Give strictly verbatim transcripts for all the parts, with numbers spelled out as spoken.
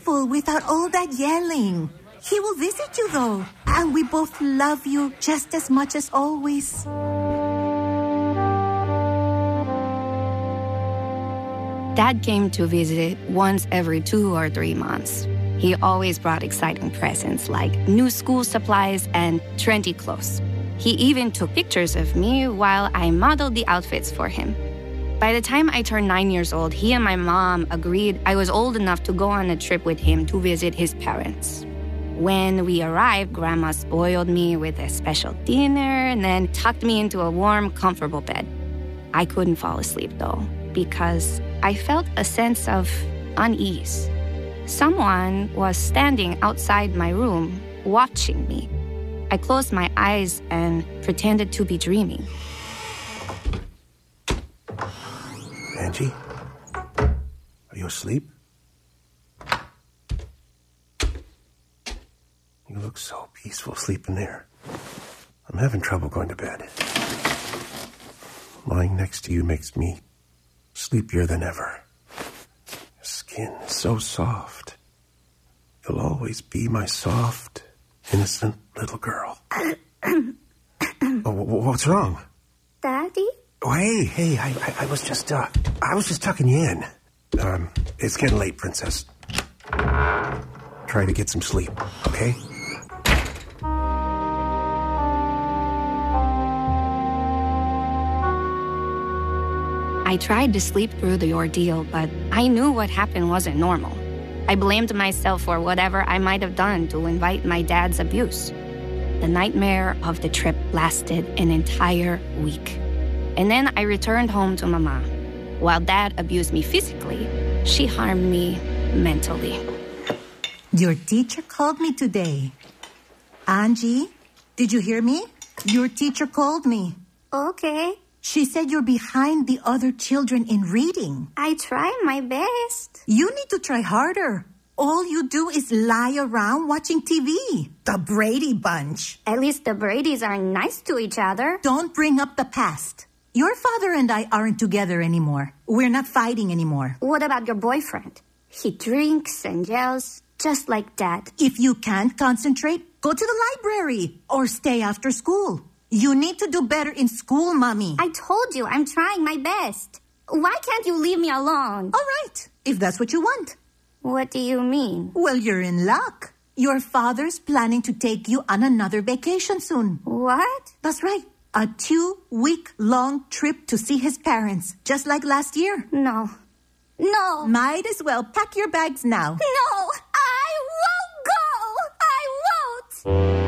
peaceful without all that yelling. He will visit you, though. And we both love you just as much as always. Dad came to visit once every two or three months. He always brought exciting presents like new school supplies and trendy clothes. He even took pictures of me while I modeled the outfits for him. By the time I turned nine years old, he and my mom agreed I was old enough to go on a trip with him to visit his parents. When we arrived, Grandma spoiled me with a special dinner and then tucked me into a warm, comfortable bed. I couldn't fall asleep, though, because I felt a sense of unease. Someone was standing outside my room, watching me. I closed my eyes and pretended to be dreaming. Angie? Are you asleep? You look so peaceful sleeping there. I'm having trouble going to bed. Lying next to you makes me sleepier than ever. Your skin is so soft. You'll always be my soft, innocent little girl. Oh, what's wrong? Daddy? Oh, hey, hey, I, I, I was just, uh, I was just tucking you in. Um, it's getting late, Princess. Try to get some sleep, okay? I tried to sleep through the ordeal, but I knew what happened wasn't normal. I blamed myself for whatever I might have done to invite my dad's abuse. The nightmare of the trip lasted an entire week. And then I returned home to Mama. While Dad abused me physically, she harmed me mentally. Your teacher called me today. Angie, did you hear me? Your teacher called me. Okay. She said you're behind the other children in reading. I try my best. You need to try harder. All you do is lie around watching T V. The Brady Bunch. At least the Bradys are nice to each other. Don't bring up the past. Your father and I aren't together anymore. We're not fighting anymore. What about your boyfriend? He drinks and yells just like Dad. If you can't concentrate, go to the library or stay after school. You need to do better in school, Mommy. I told you I'm trying my best. Why can't you leave me alone? All right, if that's what you want. What do you mean? Well, you're in luck. Your father's planning to take you on another vacation soon. What? That's right. A two-week-long trip to see his parents, just like last year. No. No. Might as well pack your bags now. No, I won't go. I won't.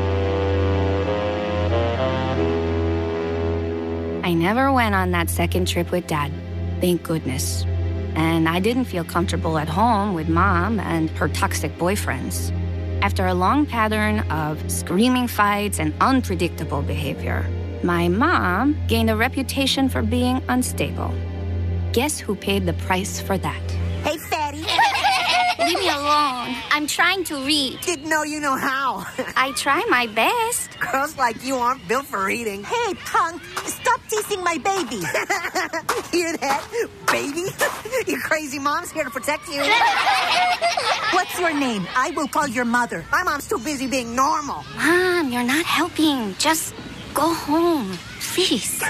I never went on that second trip with Dad, thank goodness. And I didn't feel comfortable at home with Mom and her toxic boyfriends. After a long pattern of screaming fights and unpredictable behavior, my mom gained a reputation for being unstable. Guess who paid the price for that? Hey, fatty. Leave me alone. I'm trying to read. Didn't know you know how. I try my best. Girls like you aren't built for reading. Hey, punk, stop teasing my baby. Hear that, baby? Your crazy mom's here to protect you. What's your name? I will call your mother. My mom's too busy being normal. Mom, you're not helping. Just go home, please.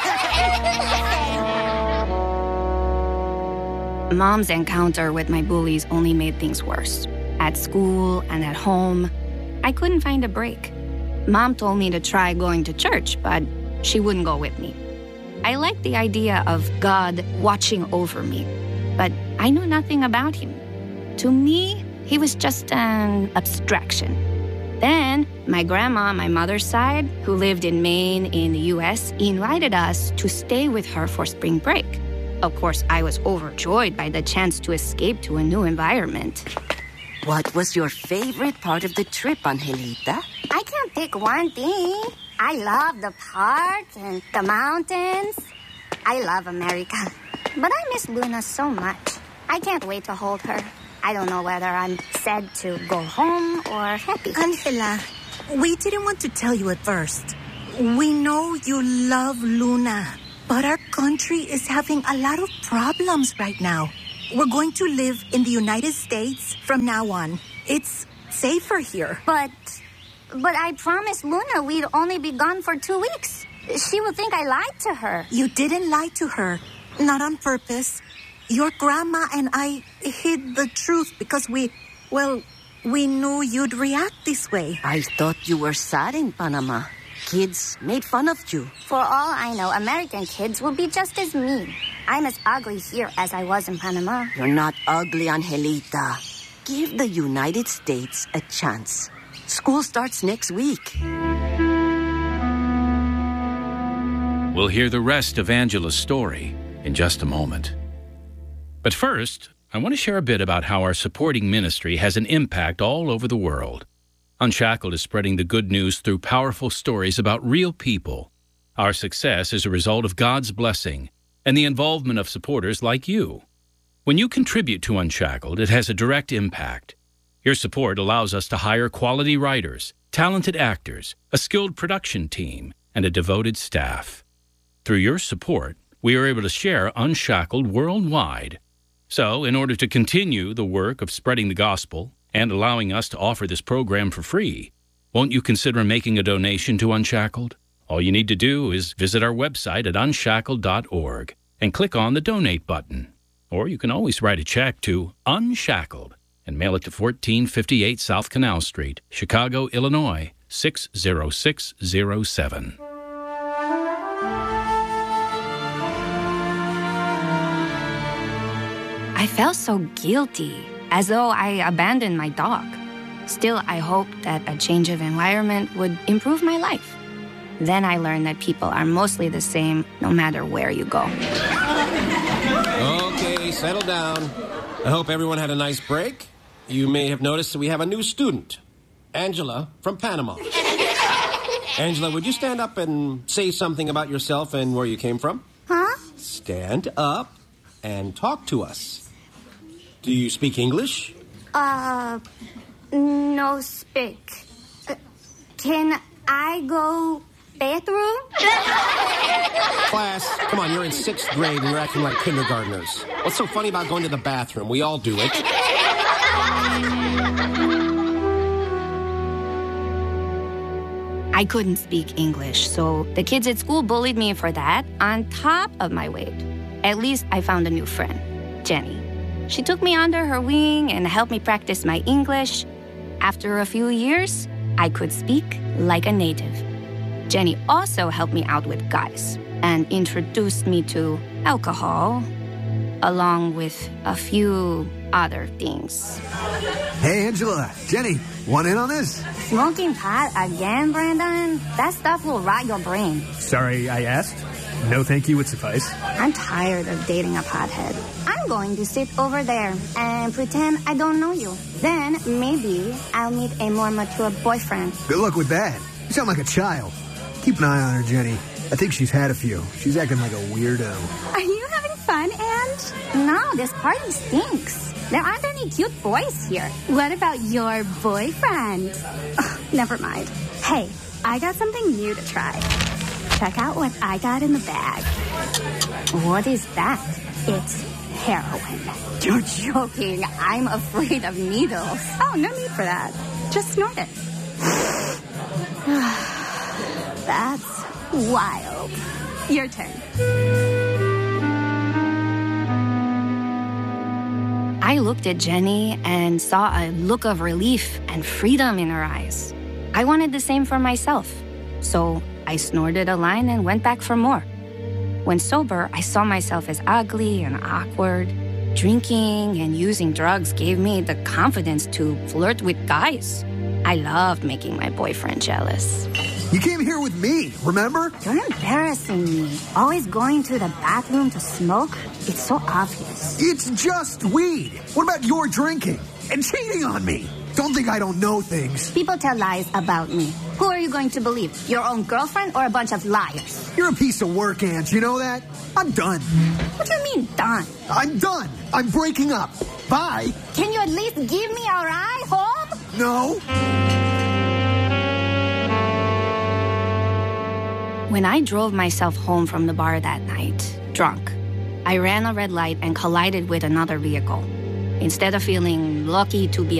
Mom's encounter with my bullies only made things worse. At school and at home, I couldn't find a break. Mom told me to try going to church, but she wouldn't go with me. I liked the idea of God watching over me, but I knew nothing about him. To me, he was just an abstraction. Then, my grandma on my mother's side, who lived in Maine in the U S, invited us to stay with her for spring break. Of course, I was overjoyed by the chance to escape to a new environment. What was your favorite part of the trip, Angelita? I can't pick one thing. I love the park and the mountains. I love America. But I miss Luna so much. I can't wait to hold her. I don't know whether I'm sad to go home or happy. Angela, we didn't want to tell you at first. We know you love Luna, but our country is having a lot of problems right now. we're going to live in the United States from now on. It's safer here. But, but I promised Luna we'd only be gone for two weeks. She would think I lied to her. You didn't lie to her. Not on purpose. Your grandma and I hid the truth because we, well, we knew you'd react this way. I thought you were sad in Panama. Kids made fun of you. For all I know, American kids will be just as mean. I'm as ugly here as I was in Panama. You're not ugly, Angelita. Give the United States a chance. School starts next week. We'll hear the rest of Angela's story in just a moment. But first, I want to share a bit about how our supporting ministry has an impact all over the world. Unshackled is spreading the good news through powerful stories about real people. Our success is a result of God's blessing and the involvement of supporters like you. When you contribute to Unshackled, it has a direct impact. Your support allows us to hire quality writers, talented actors, a skilled production team, and a devoted staff. Through your support, we are able to share Unshackled worldwide. So, in order to continue the work of spreading the gospel and allowing us to offer this program for free, won't you consider making a donation to Unshackled? All you need to do is visit our website at unshackled dot org and click on the Donate button. Or you can always write a check to Unshackled and mail it to fourteen fifty-eight South Canal Street, Chicago, Illinois, six zero six zero seven. I felt so guilty, as though I abandoned my dog. Still, I hoped that a change of environment would improve my life. Then I learned that people are mostly the same no matter where you go. Okay, settle down. I hope everyone had a nice break. You may have noticed that we have a new student, Angela from Panama. Angela, would you stand up and say something about yourself and where you came from? Huh? Stand up and talk to us. Do you speak English? Uh, no speak. Uh, can I go bathroom? Class, come on, you're in sixth grade and you're acting like kindergartners. What's so funny about going to the bathroom? We all do it. I couldn't speak English, so the kids at school bullied me for that on top of my weight. At least I found a new friend, Jenny. She took me under her wing and helped me practice my English. After a few years, I could speak like a native. Jenny also helped me out with guys and introduced me to alcohol, along with a few other things. Hey, Angela, Jenny, want in on this? Smoking pot again, Brandon? That stuff will rot your brain. Sorry, I asked. No thank you would suffice. I'm tired of dating a pothead. I'm going to sit over there and pretend I don't know you. Then maybe I'll meet a more mature boyfriend. Good luck with that. You sound like a child. Keep an eye on her, Jenny. I think she's had a few. She's acting like a weirdo. Are you having fun, Ange? No, this party stinks. There aren't any cute boys here. What about your boyfriend? Ugh, never mind. Hey, I got something new to try. Check out what I got in the bag. What is that? It's heroin. You're joking. I'm afraid of needles. Oh, no need for that. Just snort it. That's wild. Your turn. I looked at Jenny and saw a look of relief and freedom in her eyes. I wanted the same for myself. So I snorted a line and went back for more. When sober, I saw myself as ugly and awkward. Drinking and using drugs gave me the confidence to flirt with guys. I loved making my boyfriend jealous. You came here with me, remember? You're embarrassing me. Always going to the bathroom to smoke? It's so obvious. It's just weed. What about your drinking? And cheating on me? Don't think I don't know things. People tell lies about me. Who are you going to believe? Your own girlfriend or a bunch of liars? You're a piece of work, Ange. You know that? I'm done. What do you mean, done? I'm done. I'm breaking up. Bye. Can you at least give me a ride home? No. When I drove myself home from the bar that night, drunk, I ran a red light and collided with another vehicle. Instead of feeling lucky to be